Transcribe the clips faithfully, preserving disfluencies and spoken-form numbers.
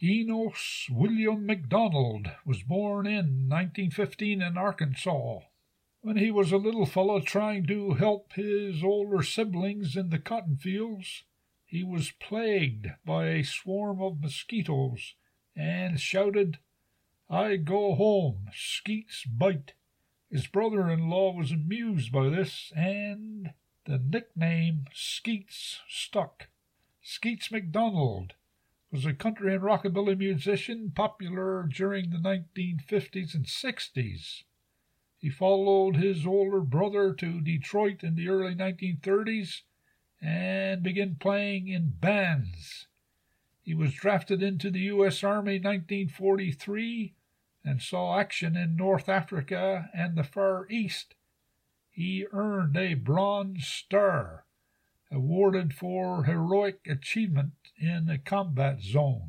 Enos William MacDonald was born in nineteen fifteen in Arkansas. When he was a little fellow trying to help his older siblings in the cotton fields, he was plagued by a swarm of mosquitoes and shouted, "I go home, skeets bite." His brother-in-law was amused by this, and the nickname Skeets stuck. Skeets MacDonald was a country and rockabilly musician popular during the nineteen fifties and sixties. He followed his older brother to Detroit in the early nineteen thirties and began playing in bands. He was drafted into the U S Army in nineteen forty-three and saw action in North Africa and the Far East. He earned a Bronze Star, awarded for heroic achievement in a combat zone.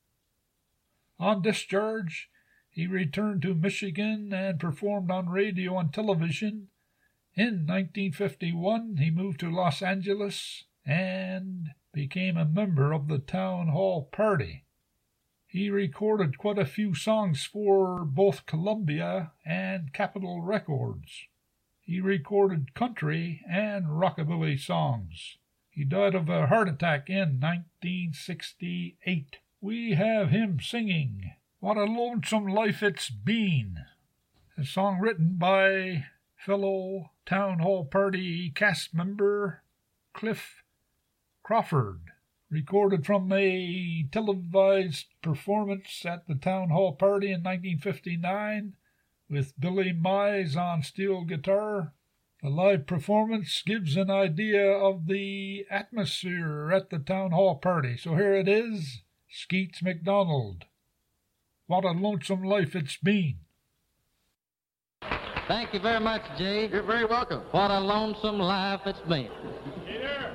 On discharge, he returned to Michigan and performed on radio and television. In nineteen fifty-one, he moved to Los Angeles and became a member of the Town Hall Party. He recorded quite a few songs for both Columbia and Capitol Records. He recorded country and rockabilly songs. He died of a heart attack in nineteen sixty-eight. We have him singing "What a Lonesome Life It's Been," a song written by fellow Town Hall Party cast member Cliff Crawford, recorded from a televised performance at the Town Hall Party in nineteen fifty-nine with Billy Mize on steel guitar. The live performance gives an idea of the atmosphere at the Town Hall Party. So here it is, Skeets MacDonald. What a Lonesome Life It's Been. Thank you very much, Jay. You're very welcome. What a lonesome life it's been.